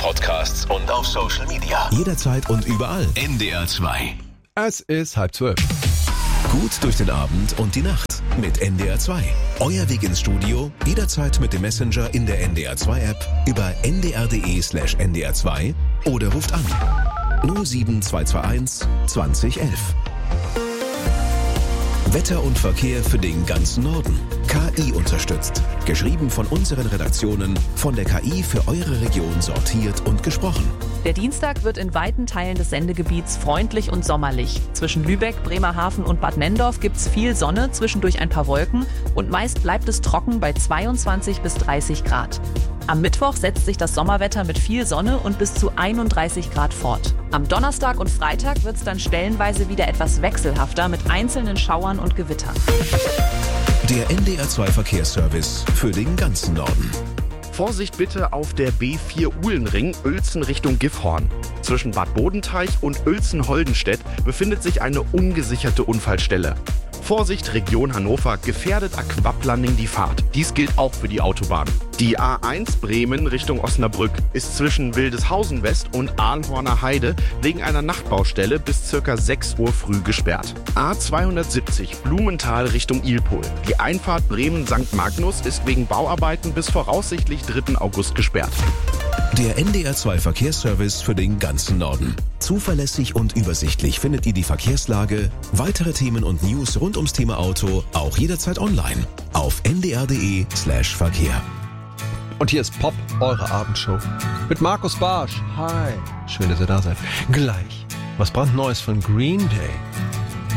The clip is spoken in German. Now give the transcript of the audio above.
Podcasts und auf Social Media. Jederzeit und überall. NDR 2. Es ist 11:30. Gut durch den Abend und die Nacht mit NDR 2. Euer Weg ins Studio, jederzeit mit dem Messenger in der NDR 2 App über ndr.de/NDR 2 oder ruft an 07221 2011. Wetter und Verkehr für den ganzen Norden. KI unterstützt. Geschrieben von unseren Redaktionen, von der KI für eure Region sortiert und gesprochen. Der Dienstag wird in weiten Teilen des Sendegebiets freundlich und sommerlich. Zwischen Lübeck, Bremerhaven und Bad Nenndorf gibt's viel Sonne, zwischendurch ein paar Wolken und meist bleibt es trocken bei 22 bis 30 Grad. Am Mittwoch setzt sich das Sommerwetter mit viel Sonne und bis zu 31 Grad fort. Am Donnerstag und Freitag wird es dann stellenweise wieder etwas wechselhafter mit einzelnen Schauern und Gewittern. Der NDR 2 Verkehrsservice für den ganzen Norden. Vorsicht bitte auf der B4 Uhlenring, Uelzen Richtung Gifhorn. Zwischen Bad Bodenteich und Uelzen-Holdenstedt befindet sich eine ungesicherte Unfallstelle. Vorsicht, Region Hannover, gefährdet Aquaplanding die Fahrt. Dies gilt auch für die Autobahn. Die A1 Bremen Richtung Osnabrück ist zwischen Wildeshausen West und Ahlhorner Heide wegen einer Nachtbaustelle bis ca. 6 Uhr früh gesperrt. A270 Blumenthal Richtung Ilpol. Die Einfahrt Bremen-St. Magnus ist wegen Bauarbeiten bis voraussichtlich 3. August gesperrt. Der NDR 2 Verkehrsservice für den ganzen Norden. Zuverlässig und übersichtlich findet ihr die Verkehrslage, weitere Themen und News rund ums Thema Auto auch jederzeit online auf ndr.de/Verkehr. Und hier ist Pop, eure Abendshow. Mit Markus Barsch. Hi. Schön, dass ihr da seid. Gleich was brandneues von Green Day.